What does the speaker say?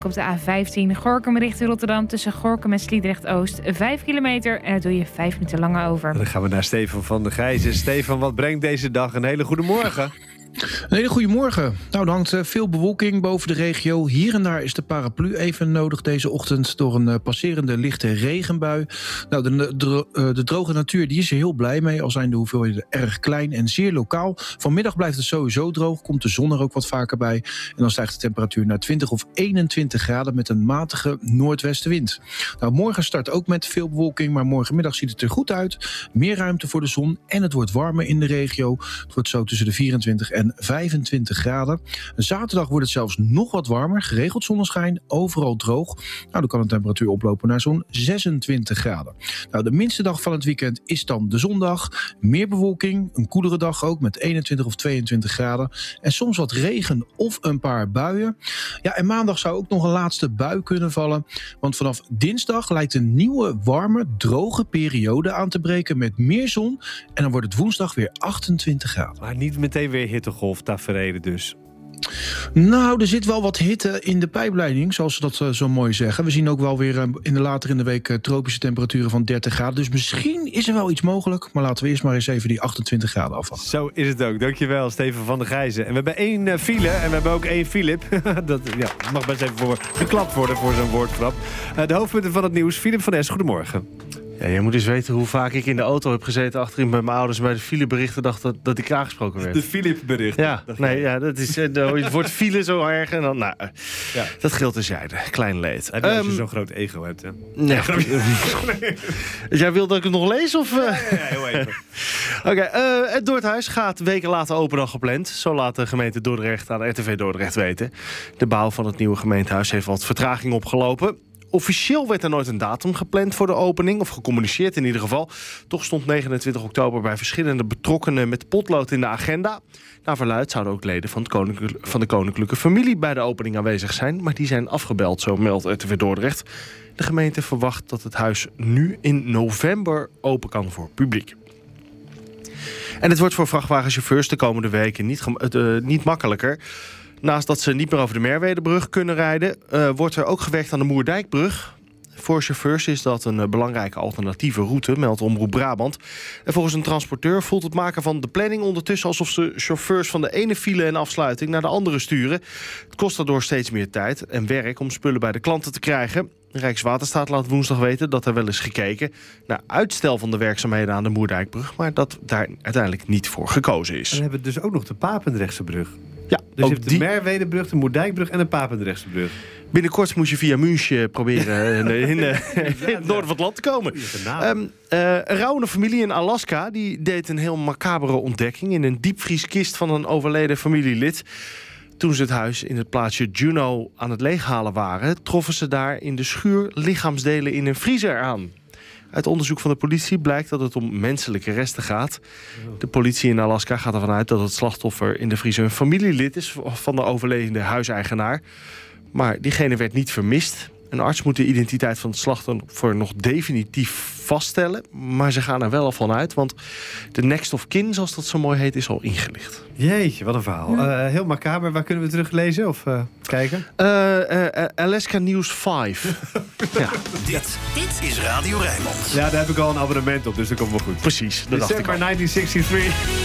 Op de A15 Gorinchem richting Rotterdam tussen Gorinchem en Sliedrecht-Oost 5 kilometer en daar doe je 5 minuten langer over. Dan gaan we naar Stefan van der Gijzen. Stefan, wat brengt deze dag? Een hele goede morgen. Een hele goede morgen. Nou, er hangt veel bewolking boven de regio. Hier en daar is de paraplu even nodig deze ochtend door een passerende lichte regenbui. Nou, de droge natuur die is er heel blij mee, al zijn de hoeveelheden erg klein en zeer lokaal. Vanmiddag blijft het sowieso droog, komt de zon er ook wat vaker bij. En dan stijgt de temperatuur naar 20 of 21 graden met een matige noordwestenwind. Nou, morgen start ook met veel bewolking, maar morgenmiddag ziet het er goed uit. Meer ruimte voor de zon en het wordt warmer in de regio. Het wordt zo tussen de 24 en 25 graden. Zaterdag wordt het zelfs nog wat warmer. Geregeld zonneschijn, overal droog. Nou, dan kan de temperatuur oplopen naar zo'n 26 graden. Nou, de minste dag van het weekend is dan de zondag. Meer bewolking, een koelere dag ook met 21 of 22 graden. En soms wat regen of een paar buien. Ja, en maandag zou ook nog een laatste bui kunnen vallen. Want vanaf dinsdag lijkt een nieuwe, warme, droge periode aan te breken met meer zon. En dan wordt het woensdag weer 28 graden. Maar niet meteen weer hittegolf-taferelen dus. Nou, er zit wel wat hitte in de pijpleiding, zoals ze dat zo mooi zeggen. We zien ook wel weer later in de week tropische temperaturen van 30 graden. Dus misschien is er wel iets mogelijk. Maar laten we eerst maar eens even die 28 graden afwachten. Zo is het ook. Dankjewel, Steven van der Gijzen. En we hebben 1 file en we hebben ook 1 Philip. Dat mag best even voor geklapt worden voor zo'n woordgrap. De hoofdpunten van het nieuws. Philip van Es, goedemorgen. Ja, je moet eens weten hoe vaak ik in de auto heb gezeten achterin bij mijn ouders en bij de fileberichten dacht dat ik aangesproken werd. De Philip-bericht. Ja, dat is het wordt file zo erg en dan, dat geldt terzijde. Klein leed. Heb je als je zo'n groot ego hebt, hè? Nee. Jij wil dat ik het nog lees? Of, Ja, heel even. Oké, het Dordthuis gaat weken later open dan gepland. Zo laat de gemeente Dordrecht aan RTV Dordrecht weten. De bouw van het nieuwe gemeentehuis heeft wat vertraging opgelopen. Officieel werd er nooit een datum gepland voor de opening, of gecommuniceerd in ieder geval. Toch stond 29 oktober bij verschillende betrokkenen met potlood in de agenda. Naar verluidt zouden ook leden van de koninklijke familie bij de opening aanwezig zijn, maar die zijn afgebeld, zo meldt RTV Dordrecht. De gemeente verwacht dat het huis nu in november open kan voor publiek. En het wordt voor vrachtwagenchauffeurs de komende weken niet makkelijker. Naast dat ze niet meer over de Merwedebrug kunnen rijden, wordt er ook gewerkt aan de Moerdijkbrug. Voor chauffeurs is dat een belangrijke alternatieve route, meldt Omroep Brabant. En volgens een transporteur voelt het maken van de planning ondertussen alsof ze chauffeurs van de ene file en afsluiting naar de andere sturen. Het kost daardoor steeds meer tijd en werk om spullen bij de klanten te krijgen. Rijkswaterstaat laat woensdag weten dat er wel is gekeken naar uitstel van de werkzaamheden aan de Moerdijkbrug, maar dat daar uiteindelijk niet voor gekozen is. En we hebben dus ook nog de Papendrechtse brug. Ja, dus je hebt de Merwedebrug, de Moerdijkbrug en de Papendrechtse brug. Binnenkort moet je via München proberen in het noorden van het land te komen. Een rouwende familie in Alaska die deed een heel macabere ontdekking in een diepvrieskist van een overleden familielid. Toen ze het huis in het plaatsje Juneau aan het leeghalen waren, troffen ze daar in de schuur lichaamsdelen in een vriezer aan. Uit onderzoek van de politie blijkt dat het om menselijke resten gaat. De politie in Alaska gaat ervan uit dat het slachtoffer in de vriezer een familielid is van de overledene huiseigenaar. Maar diegene werd niet vermist. Een arts moet de identiteit van het slachtoffer nog definitief vaststellen. Maar ze gaan er wel al van uit, want de next of kin, zoals dat zo mooi heet, is al ingelicht. Jeetje, wat een verhaal. Heel macaber. Waar kunnen we teruglezen of kijken? Alaska News 5. Ja. Dit is Radio Rijnmond. Ja, daar heb ik al een abonnement op, dus dat komt wel goed. Precies, dat dacht ik al. December 1963.